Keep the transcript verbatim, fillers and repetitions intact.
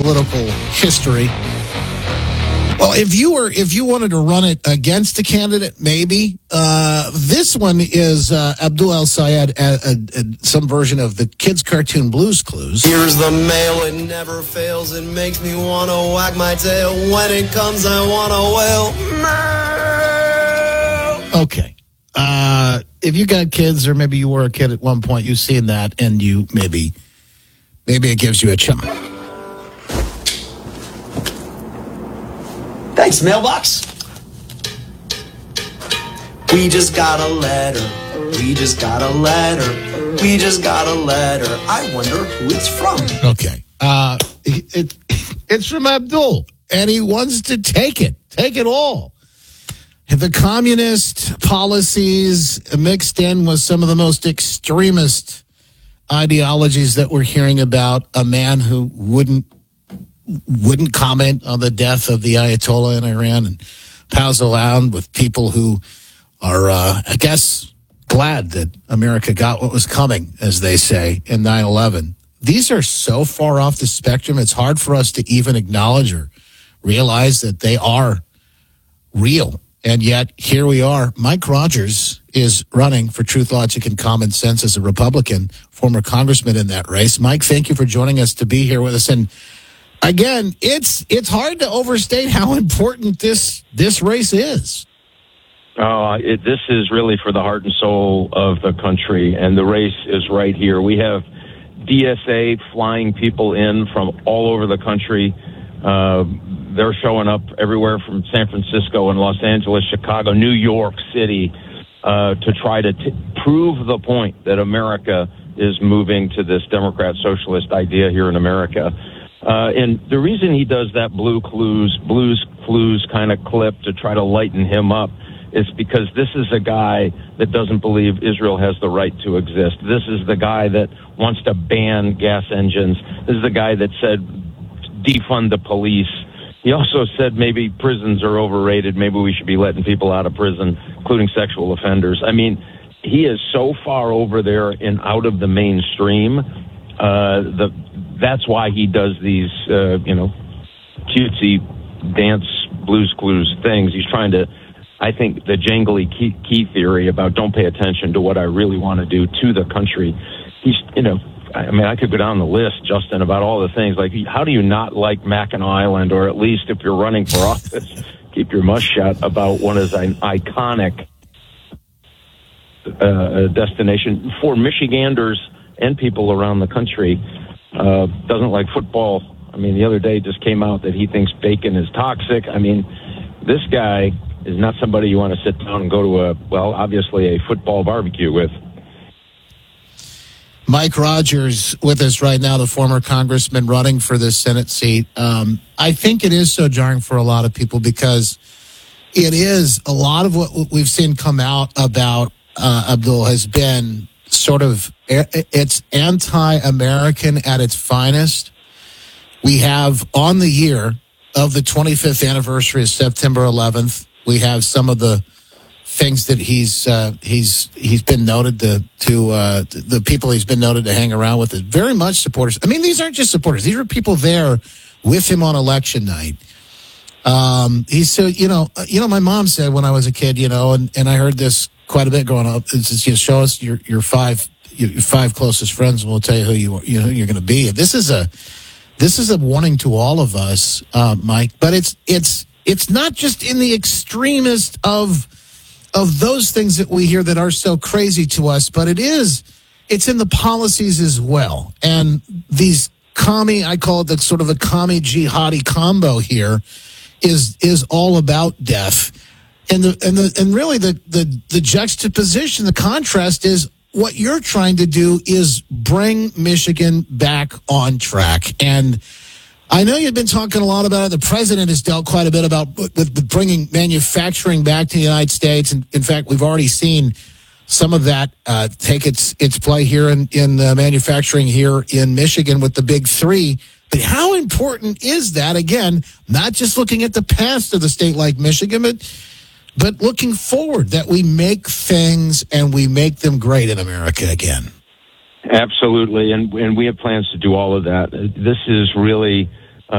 political history. Well, if you were, if you wanted to run it against a candidate, maybe. Uh, this one is uh, Abdul El-Sayed, uh, uh, uh, some version of the kids' cartoon Blue's Clues. Here's the mail, it never fails. It makes me want to wag my tail. When it comes, I want to wail. Okay. Uh, if you got kids, or maybe you were a kid at one point, you've seen that, and you maybe, maybe it gives you a chum. Thanks, mailbox. We just got a letter. We just got a letter. We just got a letter. I wonder who it's from. Okay. Uh, it, it's from Abdul, and he wants to take it. Take it all. The communist policies mixed in with some of the most extremist ideologies that we're hearing about, a man who wouldn't wouldn't comment on the death of the Ayatollah in Iran, and pals around with people who are, uh, I guess, glad that America got what was coming, as they say, in nine eleven. These are so far off the spectrum, it's hard for us to even acknowledge or realize that they are real. And yet, here we are. Mike Rogers is running for Truth, Logic, and Common Sense as a Republican, former congressman in that race. Mike, thank you for joining us to be here with us. And again, it's it's hard to overstate how important this this race is. Uh, it, this is really for the heart and soul of the country, and the race is right here. We have D S A flying people in from all over the country. Uh, they're showing up everywhere from San Francisco and Los Angeles, Chicago, New York City, uh, to try to t- prove the point that America is moving to this Democrat socialist idea here in America. Uh, and the reason he does that blue clues, blues clues kind of clip to try to lighten him up is because this is a guy that doesn't believe Israel has the right to exist. This is the guy that wants to ban gas engines. This is the guy that said defund the police. He also said maybe prisons are overrated. Maybe we should be letting people out of prison, including sexual offenders. I mean, he is so far over there and out of the mainstream. Uh, the That's why he does these, uh, you know, cutesy dance blues clues things. He's trying to, I think, the jangly key, key theory about don't pay attention to what I really want to do to the country. He's, you know, I mean, I could go down the list, Justin, about all the things. Like, how do you not like Mackinac Island, or at least if you're running for office, keep your mouth shut about one of an iconic uh, destination for Michiganders and people around the country. Uh, doesn't like football. I mean, the other day just came out that he thinks bacon is toxic. I mean, this guy is not somebody you want to sit down and go to a, well, obviously a football barbecue with. Mike Rogers with us right now, the former congressman running for this Senate seat. Um, I think it is so jarring for a lot of people because it is a lot of what we've seen come out about uh, Abdul has been sort of, it's anti-American at its finest. We have on the year of the twenty-fifth anniversary of September eleventh, we have some of the things that he's uh, he's he's been noted to to uh, the people he's been noted to hang around with. Is very much supporters. I mean, these aren't just supporters; these are people there with him on election night. Um, he's so you know you know my mom said when I was a kid, you know, and, and I heard this quite a bit growing up. It's just, you know, show us your your five your five closest friends, and we'll tell you who you you know who you're going to be. This is a this is a warning to all of us, uh, Mike. But it's it's it's not just in the extremist of. of those things that we hear that are so crazy to us, but it is, it's in the policies as well. And these commie, I call it the sort of the commie jihadi combo here is, is all about death. And the, and the, and really the, the, the juxtaposition, the contrast is what you're trying to do is bring Michigan back on track. And I know you've been talking a lot about it. The president has dealt quite a bit about with bringing manufacturing back to the United States. And in fact, we've already seen some of that uh, take its its play here in, in uh, manufacturing here in Michigan with the big three. But how important is that? Again, not just looking at the past of the state like Michigan, but but looking forward, that we make things and we make them great in America again. Absolutely, and and we have plans to do all of that. This is really